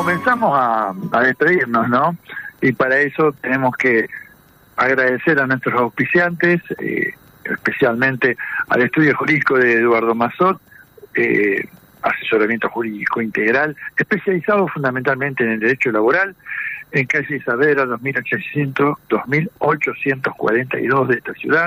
comenzamos a despedirnos, ¿no? Y para eso tenemos que agradecer a nuestros auspiciantes, especialmente al Estudio Jurídico de Eduardo Mazot, asesoramiento jurídico integral, especializado fundamentalmente en el derecho laboral, en calle Saavedra 2842 de esta ciudad.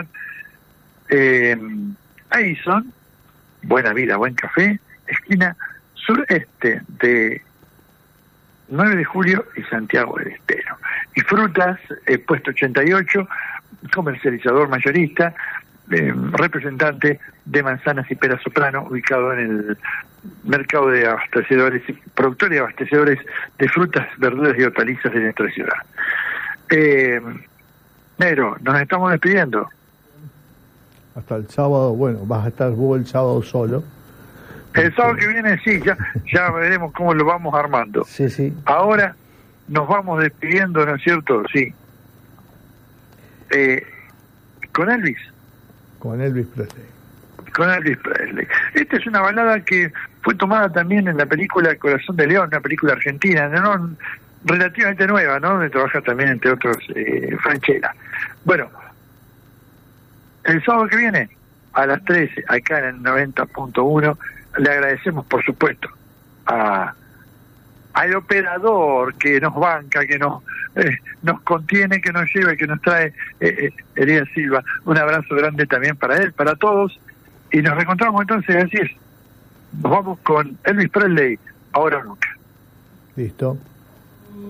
Aison, Buena Vida, Buen Café, esquina sureste de 9 de Julio y Santiago del Estero. Y Frutas, puesto 88, comercializador mayorista, representante de manzanas y peras Soprano, ubicado en el mercado de abastecedores, productores y abastecedores de frutas, verduras y hortalizas de nuestra ciudad. Negro, nos estamos despidiendo. Hasta el sábado. Bueno, vas a estar vos el sábado solo. El sábado que viene sí, ya veremos cómo lo vamos armando. Sí, sí. Ahora nos vamos despidiendo, ¿no es cierto? Sí. Con Elvis. Con Elvis Presley. Con Elvis Presley. Esta es una balada que fue tomada también en la película Corazón de León, una película argentina, ¿no? Relativamente nueva, ¿no? Donde trabaja también, entre otros, Franchella. Bueno, el sábado que viene, a las 13, acá en el 90.1, le agradecemos, por supuesto, al operador que nos banca, que nos contiene, que nos lleva, que nos trae, Elías Silva. Un abrazo grande también para él, para todos. Y nos reencontramos entonces, así es. Nos vamos con Elvis Presley, Ahora o Nunca. Listo.